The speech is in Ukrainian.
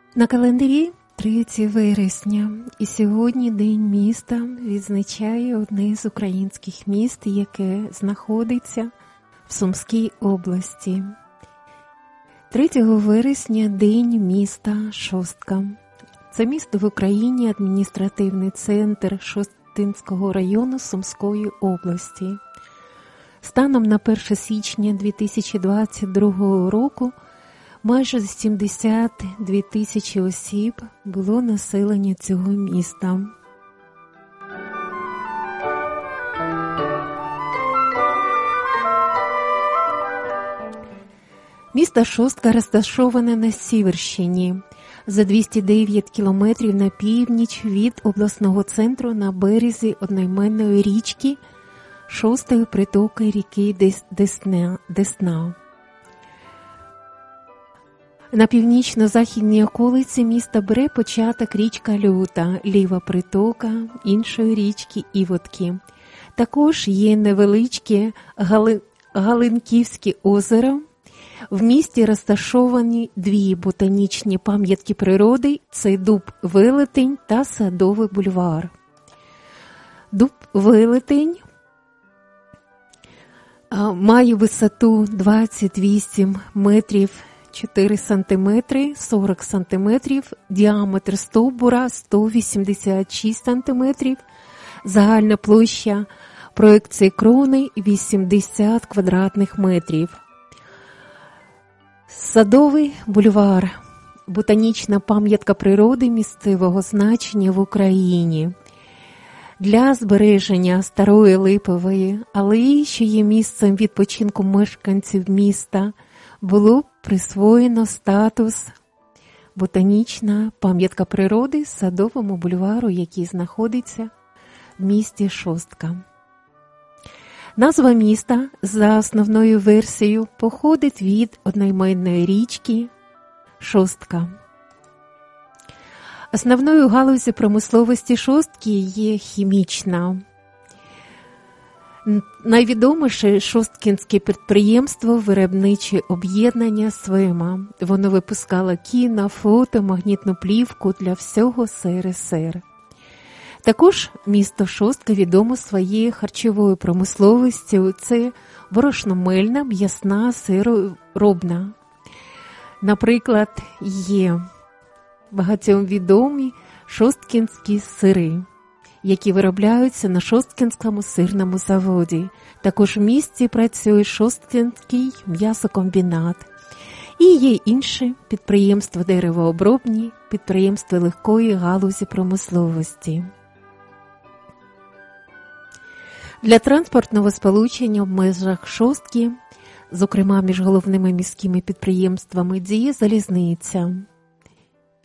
На календарі 3 вересня, і сьогодні День міста відзначає одне з українських міст, яке знаходиться в Сумській області. 3 вересня – День міста Шостка. Це місто в Україні, адміністративний центр Шостинського району Сумської області. Станом на 1 січня 2022 року майже 72 тисячі осіб було населення цього міста. Місто Шостка розташоване на Сіверщині, за 209 кілометрів на північ від обласного центру на березі одноіменної річки, шостої притоки ріки Десна. На північно-західній околиці міста бере початок річка Люта, ліва притока іншої річки Івотки. Також є невеличке Галинківське озеро. В місті розташовані 2 ботанічні пам'ятки природи – це дуб Велетень та Садовий бульвар. Дуб Велетень має висоту 28 метрів 4 сантиметри, 40 сантиметрів, діаметр стовбура 186 сантиметрів, загальна площа проекції крони 80 квадратних метрів. Садовий бульвар – ботанічна пам'ятка природи місцевого значення в Україні. Для збереження старої липової алеї, що є місцем відпочинку мешканців міста, було присвоєно статус ботанічна пам'ятка природи Садовому бульвару, який знаходиться в місті Шостка. Назва міста за основною версією походить від одноіменної річки Шостка. Основною галуззю промисловості Шостки є хімічна. Найвідоміше шосткінське підприємство «Виробниче об'єднання Свема». Воно випускало кіно, фото, магнітну плівку для всього СРСР. Також місто Шостка відомо своєю харчовою промисловістю. Це борошномельна, м'ясна, сироробна. Наприклад, є багатьом відомі шосткінські сири, які виробляються на Шосткінському сирному заводі. Також в місті працює Шосткінський м'ясокомбінат. І є інші підприємства деревообробні, підприємства легкої галузі промисловості. Для транспортного сполучення в межах Шостки, зокрема між головними міськими підприємствами, діє залізниця.